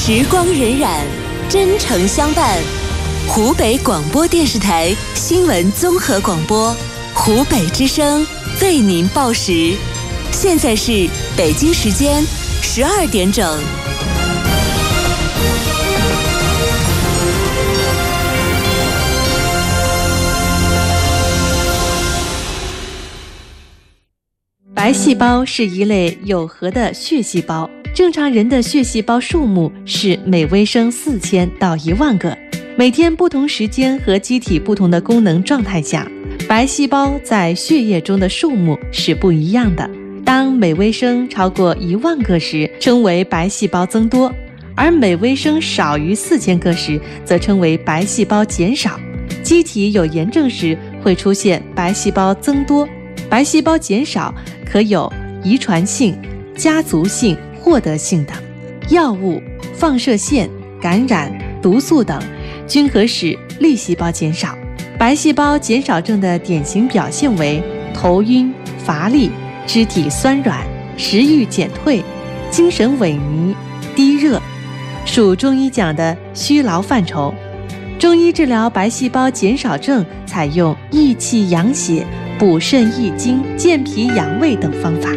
时光荏苒，真诚相伴。湖北广播电视台新闻综合广播，湖北之声为您报时。现在是北京时间12点整。 白细胞是一类有核的血细胞，正常人的血细胞数目是每微生4000到1万个。每天不同时间和机体不同的功能状态下，白细胞在血液中的数目是不一样的。当每微生超过1万个时，称为白细胞增多，而每微生少于4000个时，则称为白细胞减少。机体有炎症时会出现白细胞增多、白细胞减少，可有遗传性、家族性、获得性的药物、放射线、感染、毒素等均可使粒细胞减少。白细胞减少症的典型表现为头晕、乏力、肢体酸软、食欲减退、精神萎靡、低热，属中医讲的虚劳范畴。中医治疗白细胞减少症采用益气养血、补肾益精、健脾养胃等方法。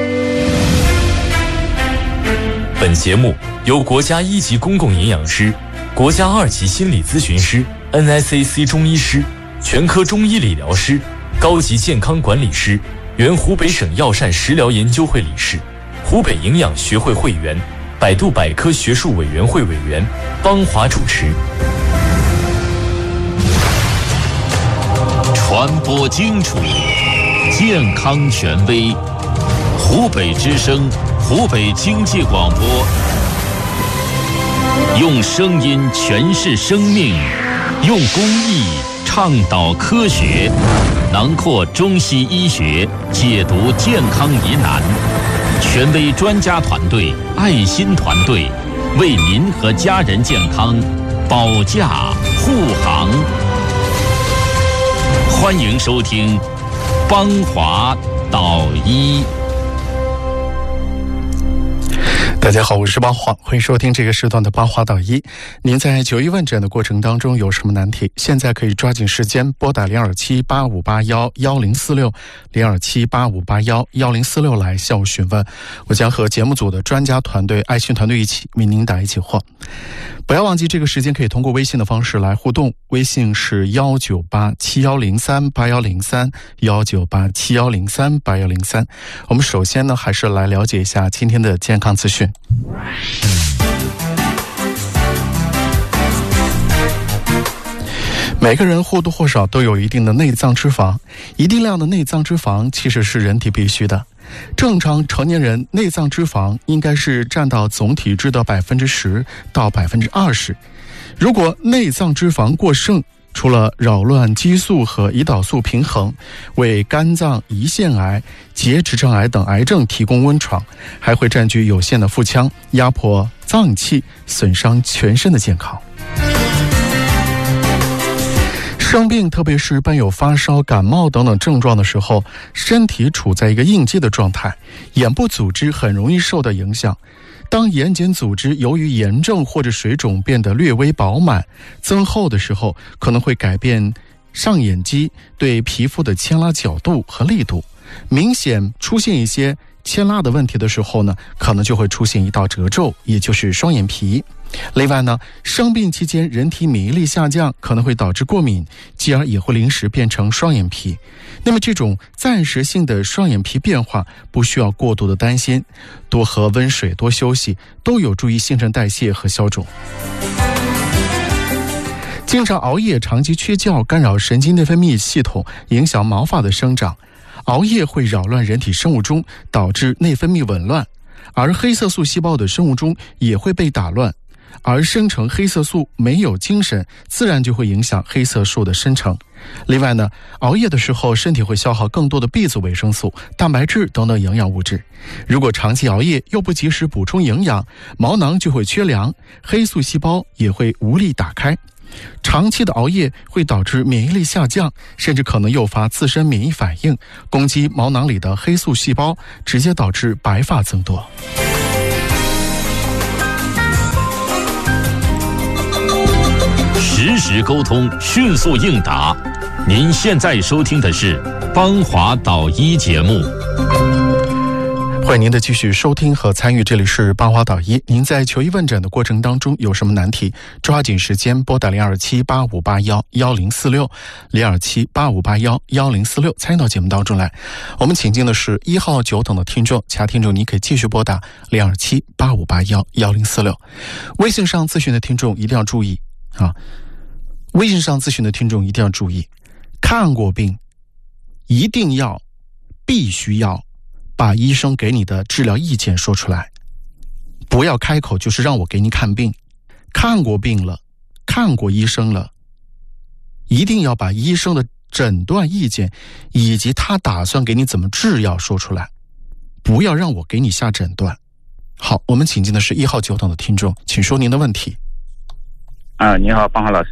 本节目由国家1级公共营养师、国家2级心理咨询师、NICC 中医师、全科中医理疗师、高级健康管理师、原湖北省药膳食疗研究会理事、湖北营养学会会员、百度百科学术委员会委员邦华主持。 传播精准，健康权威。湖北之声，湖北经济广播，用声音诠释生命，用公益倡导科学，囊括中西医学，解读健康疑难。权威专家团队、爱心团队，为您和家人健康保驾护航。欢迎收听邦华导医。 大家好，我是邦华，欢迎收听这个时段的邦华导医。您在就医问诊的过程当中有什么难题，现在可以抓紧时间拨打0278581046 0278581046来向我询问，我将和节目组的专家团队、爱心团队一起为您答疑解惑。不要忘记这个时间可以通过微信的方式来互动，微信是19871038103 19871038103。我们首先呢，还是来了解一下今天的健康资讯。每个人或多或少都有一定的内脏脂肪，一定量的内脏脂肪其实是人体必须的。正常成年人内脏脂肪应该是占到总体质的10%到20%。如果内脏脂肪过剩，除了扰乱激素和胰岛素平衡，为肝脏、胰腺癌、结直肠癌等癌症提供温床，还会占据有限的腹腔，压迫脏器，损伤全身的健康。生病，特别是伴有发烧、感冒等等症状的时候，身体处在一个应激的状态，眼部组织很容易受到影响。当眼睑组织由于炎症或者水肿变得略微饱满、增厚的时候，可能会改变上眼肌对皮肤的牵拉角度和力度。明显出现一些牵拉的问题的时候呢，可能就会出现一道褶皱，也就是双眼皮。另外呢，生病期间人体免疫力下降，可能会导致过敏，继而也会临时变成双眼皮。那么这种暂时性的双眼皮变化不需要过度的担心，多喝温水，多休息，都有助于新陈代谢和消肿。经常熬夜、长期缺觉，干扰神经内分泌系统，影响毛发的生长。熬夜会扰乱人体生物钟，导致内分泌紊乱，而黑色素细胞的生物钟也会被打乱，而生成黑色素没有精神，自然就会影响黑色素的生成。另外呢，熬夜的时候身体会消耗更多的 B 族维生素、蛋白质等等营养物质。如果长期熬夜又不及时补充营养，毛囊就会缺粮，黑素细胞也会无力打开。长期的熬夜会导致免疫力下降，甚至可能诱发自身免疫反应，攻击毛囊里的黑素细胞，直接导致白发增多。 时沟通，迅速应答。您现在收听的是邦华导医节目。 欢迎您的继续收听和参与，这里是邦华导医。您在求医问诊的过程当中有什么难题，抓紧时间拨打02785811046，02785811046，参与到节目当中来。我们请进的是1号9等的听众，其他听众您可以继续拨打02785811046。微信上咨询的听众一定要注意啊！微信上咨询的听众一定要注意，看过病一定要必须要把医生给你的治疗意见说出来，不要开口就是让我给你看病。看过病了，看过医生了，一定要把医生的诊断意见以及他打算给你怎么治药说出来，不要让我给你下诊断。好，我们请进的是1号9等的听众，请说您的问题。 你好，邦华老师。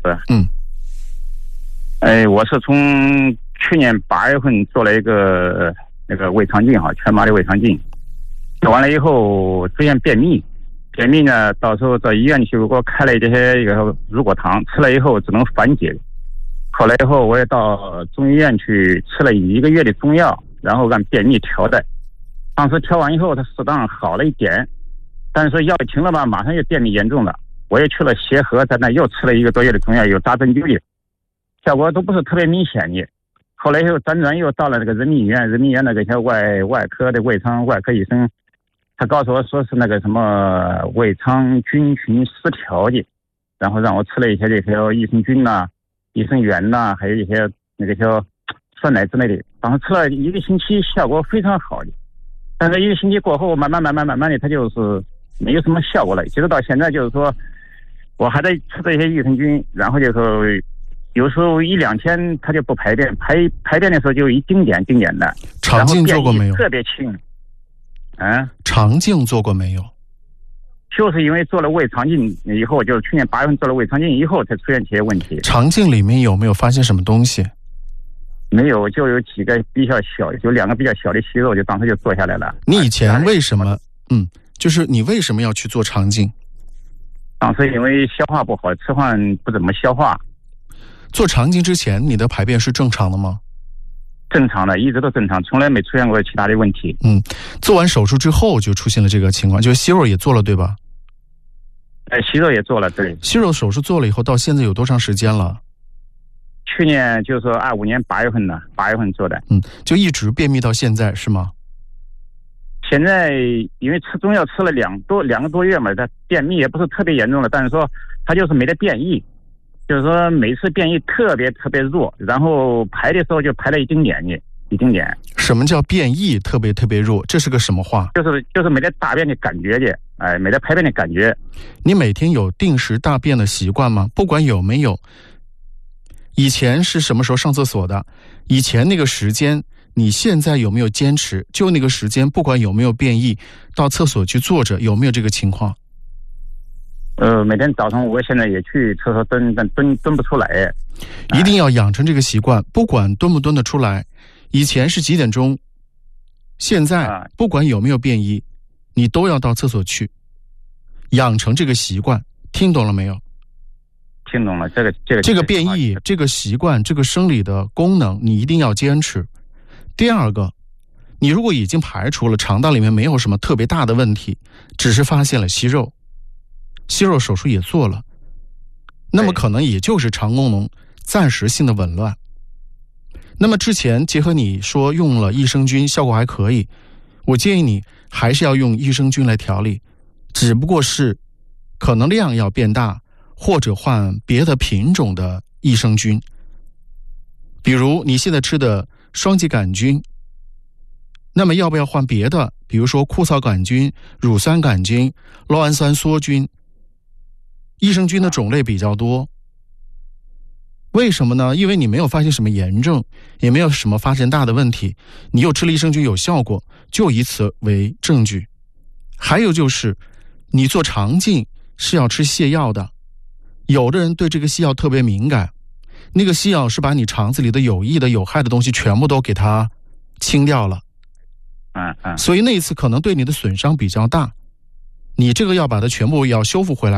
我是从去年8月份做了一个那个胃肠镜全麻的胃肠镜，做完了以后出现便秘呢，到时候到医院去给我开了一个乳果糖，吃了以后只能缓解。后来以后我也到中医院去吃了1个月的中药，然后按便秘调的。当时调完以后它适当好了一点，但是药停了吧，马上又便秘严重了。我也去了协和，在那又吃了1个多月的中药，有扎针灸的，效果都不是特别明显的。后来又辗转又到了那个人民医院那个外科的胃肠外科医生，他告诉我说是那个什么胃肠菌群失调的，然后让我吃了一些这些益生菌呐、益生元呐，还有一些那个叫酸奶之类的。当时吃了1个星期，效果非常好的，但是1个星期过后，慢慢的，它就是没有什么效果了。直到现在就是说，我还在吃这些益生菌，然后就是有时候1、2天它就不排便，排便的时候就一丁点的。 肠镜做过没有？ 特别轻。 肠镜做过没有？ 就是因为做了胃肠镜以后，就是去年8月份做了胃肠镜以后才出现这些问题。 肠镜里面有没有发现什么东西？ 没有，就有几个比较小，就2个比较小的息肉，就当时就做下来了。 你以前为什么就是你为什么要去做肠镜？ 当时因为消化不好，吃饭不怎么消化。 做肠镜之前你的排便是正常的吗？ 正常的，一直都正常，从来没出现过其他的问题。 做完手术之后就出现了这个情况，就是息肉也做了对吧？ 息肉也做了，对。 息肉手术做了以后到现在有多长时间了？ 去年就是25年8月份的，8月份做的。 就一直便秘到现在是吗？ 现在因为吃中药吃了2个多月嘛，它便秘也不是特别严重了，但是说它就是没得便意，就是说每次便意特别弱，然后排的时候就排了一丁点。 什么叫便意特别弱？这是个什么话？ 就是没得大便的感觉的，没得排便的感觉。 你每天有定时大便的习惯吗？不管有没有，以前是什么时候上厕所的？以前那个时间，你现在有没有坚持？就那个时间，不管有没有便意，到厕所去坐着，有没有这个情况？ 每天早上我现在也去厕所蹲不出来。 一定要养成这个习惯，不管蹲不蹲得出来。以前是几点钟，现在不管有没有便意，你都要到厕所去，养成这个习惯，听懂了没有？ 听懂了，这个便意，这个习惯，这个生理的功能，你一定要坚持。第二个，你如果已经排除了肠道里面没有什么特别大的问题，只是发现了息肉手术也做了，那么可能也就是肠功能暂时性的紊乱。那么之前结合你说用了益生菌效果还可以，我建议你还是要用益生菌来调理，只不过是可能量要变大，或者换别的品种的益生菌。比如你现在吃的双歧杆菌，那么要不要换别的，比如说枯草杆菌、乳酸杆菌、酪氨酸梭菌。益生菌的种类比较多，为什么呢？因为你没有发现什么炎症，也没有什么发生大的问题，你又吃了益生菌有效果，就以此为证据。还有就是你做肠镜是要吃泻药的，有的人对这个泻药特别敏感，那个泻药是把你肠子里的有益的有害的东西全部都给它清掉了，所以那一次可能对你的损伤比较大，你这个要把它全部要修复回来。